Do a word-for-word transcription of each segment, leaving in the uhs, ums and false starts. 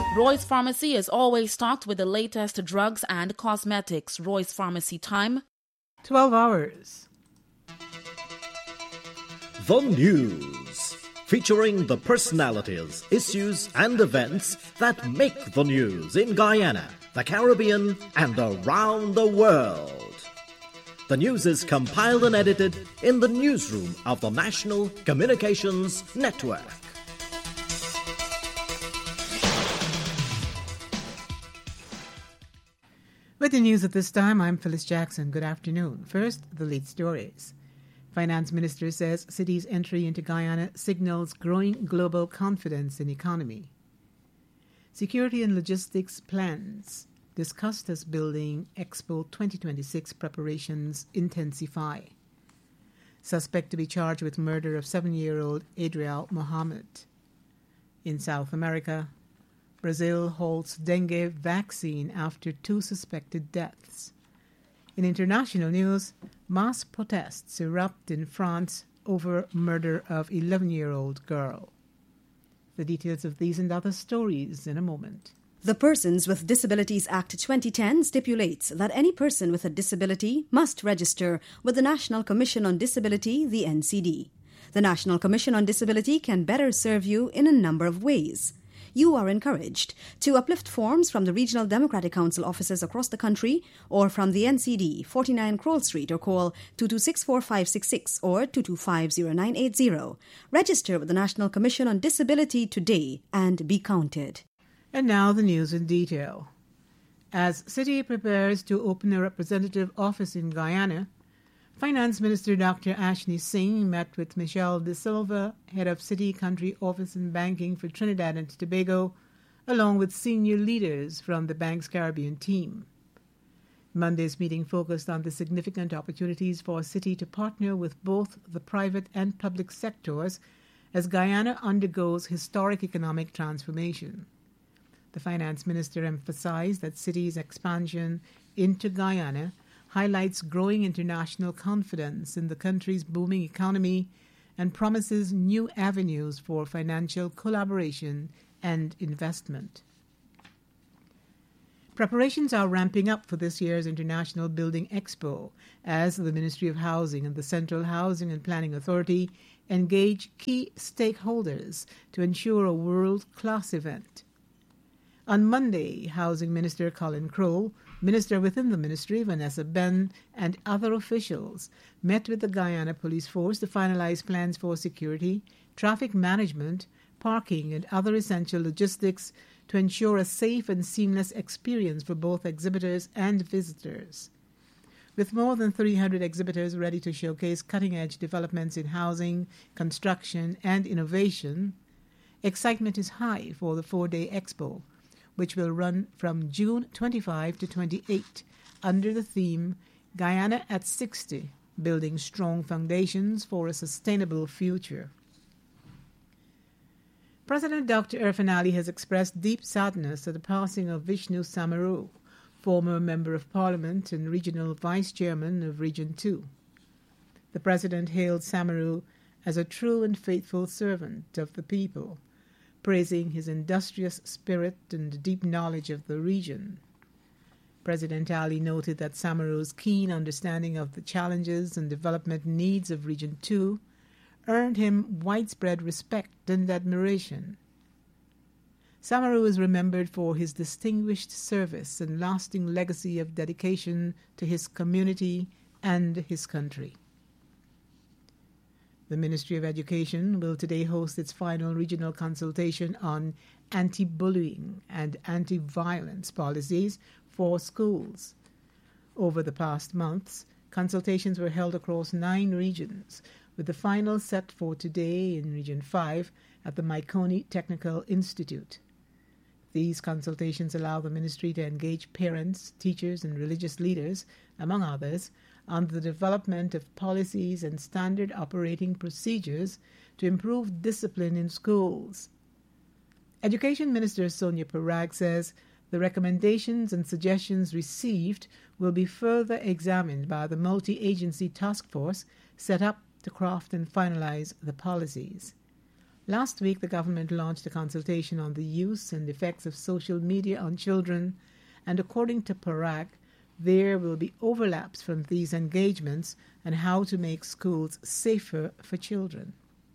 Roy's Pharmacy is always stocked with the latest drugs and cosmetics. Roy's Pharmacy time, twelve hours. The News, featuring the personalities, issues and events that make the news in Guyana, the Caribbean and around the world. The news is compiled and edited in the newsroom of the National Communications Network. With the news at this time, I'm Phyllis Jackson. Good afternoon. First, the lead stories. Finance Minister says city's entry into Guyana signals growing global confidence in economy. Security and logistics plans discussed as Building Expo twenty twenty-six preparations intensify. Suspect to be charged with murder of seven-year-old Adriel Mohammed. In South America, Brazil halts dengue vaccine after two suspected deaths. In international news, mass protests erupt in France over murder of eleven-year-old girl. The details of these and other stories in a moment. The Persons with Disabilities Act twenty ten stipulates that any person with a disability must register with the National Commission on Disability, the N C D. The National Commission on Disability can better serve you in a number of ways. You are encouraged to uplift forms from the Regional Democratic Council offices across the country or from the N C D, forty-nine Kroll Street, or call two two six, four five six six or two two five, zero nine eight zero. Register with the National Commission on Disability today and be counted. And now the news in detail. As City prepares to open a representative office in Guyana, Finance Minister Doctor Ashley Singh met with Michelle De Silva, head of City Country Office and Banking for Trinidad and Tobago, along with senior leaders from the bank's Caribbean team. Monday's meeting focused on the significant opportunities for City to partner with both the private and public sectors as Guyana undergoes historic economic transformation. The Finance Minister emphasized that City's expansion into Guyana highlights growing international confidence in the country's booming economy and promises new avenues for financial collaboration and investment. Preparations are ramping up for this year's International Building Expo as the Ministry of Housing and the Central Housing and Planning Authority engage key stakeholders to ensure a world-class event. On Monday, Housing Minister Colin Crowell, Minister within the Ministry Vanessa Ben, and other officials met with the Guyana Police Force to finalize plans for security, traffic management, parking, and other essential logistics to ensure a safe and seamless experience for both exhibitors and visitors. With more than three hundred exhibitors ready to showcase cutting-edge developments in housing, construction, and innovation, excitement is high for the four-day expo, which will run from June twenty-fifth to twenty-eighth under the theme Guyana at sixty, Building Strong Foundations for a Sustainable Future. President Doctor Irfaan Ali has expressed deep sadness at the passing of Vishnu Samaru, former Member of Parliament and Regional Vice Chairman of Region two. The President hailed Samaru as a true and faithful servant of the people, praising his industrious spirit and deep knowledge of the region. President Ali noted that Samaru's keen understanding of the challenges and development needs of Region two earned him widespread respect and admiration. Samaru is remembered for his distinguished service and lasting legacy of dedication to his community and his country. The Ministry of Education will today host its final regional consultation on anti-bullying and anti-violence policies for schools. Over the past months, consultations were held across nine regions, with the final set for today in Region five at the Maikoni Technical Institute. These consultations allow the Ministry to engage parents, teachers, and religious leaders, among others, on the development of policies and standard operating procedures to improve discipline in schools. Education Minister Sonia Parag says the recommendations and suggestions received will be further examined by the multi-agency task force set up to craft and finalize the policies. Last week, the government launched a consultation on the use and effects of social media on children, and according to Parag, there will be overlaps from these engagements and how to make schools safer for children.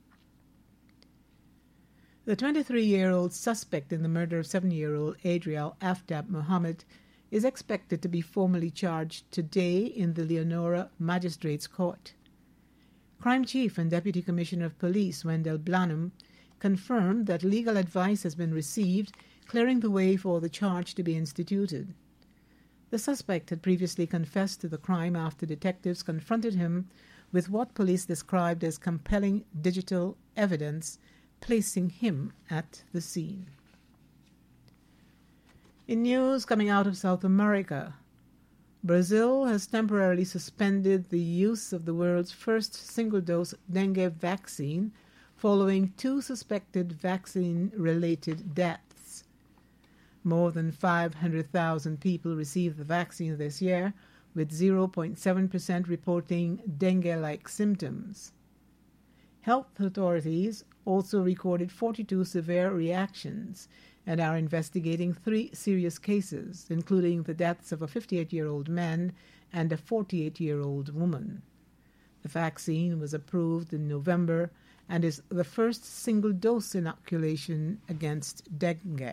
The twenty-three-year-old suspect in the murder of seven-year-old Adriel Aftab Mohammed is expected to be formally charged today in the Leonora Magistrates Court. Crime Chief and Deputy Commissioner of Police Wendell Blanham confirmed that legal advice has been received, clearing the way for the charge to be instituted. The suspect had previously confessed to the crime after detectives confronted him with what police described as compelling digital evidence, placing him at the scene. In news coming out of South America, Brazil has temporarily suspended the use of the world's first single-dose dengue vaccine following two suspected vaccine-related deaths. More than five hundred thousand people received the vaccine this year, with zero point seven percent reporting dengue-like symptoms. Health authorities also recorded forty-two severe reactions and are investigating three serious cases, including the deaths of a fifty-eight-year-old man and a forty-eight-year-old woman. The vaccine was approved in November and is the first single-dose inoculation against dengue.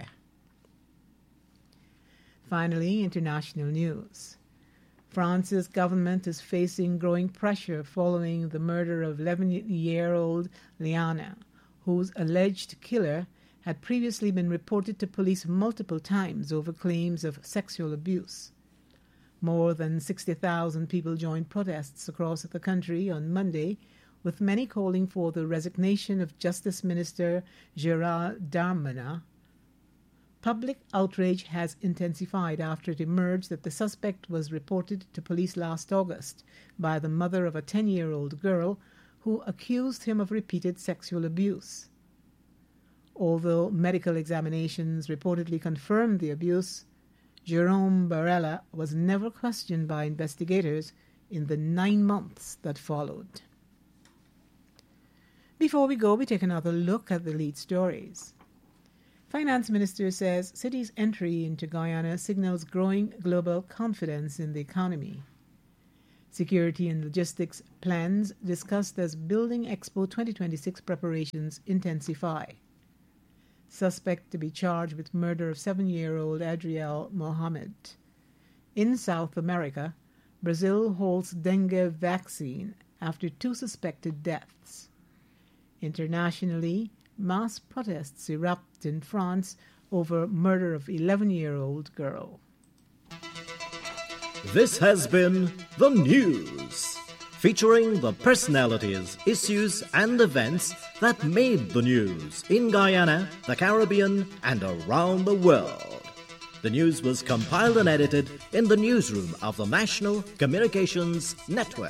Finally, international news. France's government is facing growing pressure following the murder of eleven-year-old Liana, whose alleged killer had previously been reported to police multiple times over claims of sexual abuse. More than sixty thousand people joined protests across the country on Monday, with many calling for the resignation of Justice Minister Gérald Darmanin. Public outrage has intensified after it emerged that the suspect was reported to police last August by the mother of a ten-year-old girl who accused him of repeated sexual abuse. Although medical examinations reportedly confirmed the abuse, Jerome Barella was never questioned by investigators in the nine months that followed. Before we go, we take another look at the lead stories. Finance Minister says Citi's entry into Guyana signals growing global confidence in the economy. Security and logistics plans discussed as Building Expo twenty twenty-six preparations intensify. Suspect to be charged with murder of seven-year-old Adriel Mohammed. In South America, Brazil holds dengue vaccine after two suspected deaths. Internationally, mass protests erupt in France over murder of eleven-year-old girl. This has been The News, featuring the personalities, issues and events that made the news in Guyana, the Caribbean and around the world. The news was compiled and edited in the newsroom of the National Communications Network.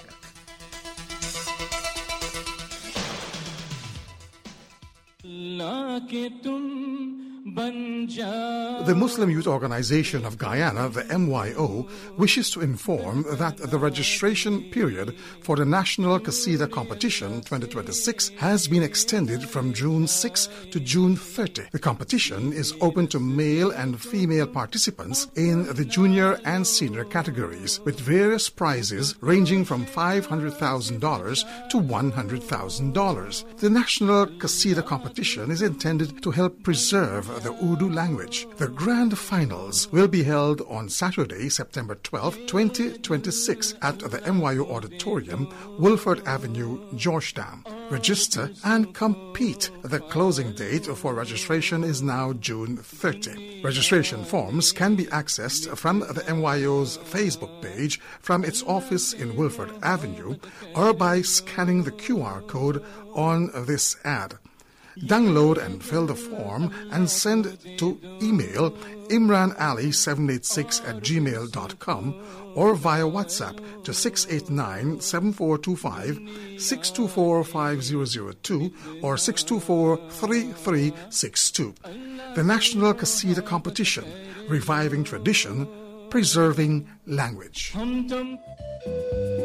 The Muslim Youth Organization of Guyana, the M Y O, wishes to inform that the registration period for the National Qasida Competition twenty twenty-six has been extended from June sixth to June thirtieth. The competition is open to male and female participants in the junior and senior categories, with various prizes ranging from five hundred thousand dollars to one hundred thousand dollars. The National Qasida Competition is intended to help preserve the Urdu language. The grand finals will be held on Saturday, September twelfth, twenty twenty-six at the M Y O Auditorium, Wolford Avenue, Georgetown. Register and compete. The closing date for registration is now June thirtieth. Registration forms can be accessed from the M Y O's Facebook page from its office in Wolford Avenue or by scanning the Q R code on this ad. Download and fill the form and send to email imranali seven eight six at gmail dot com or via WhatsApp to six eight nine, seven four two five, six two four five zero zero two or six two four three three six two. The National Qasida Competition, reviving tradition, preserving language.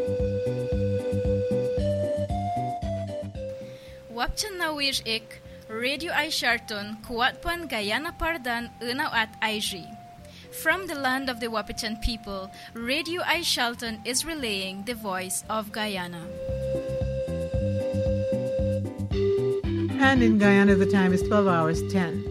Wapchan nawir ik Radio ay Sharton, Kuatpan Guyana Pardan, Unaw at Aiji. From the land of the Wapichan people, Radio I Shelton is relaying the voice of Guyana. And in Guyana, the time is twelve hours ten.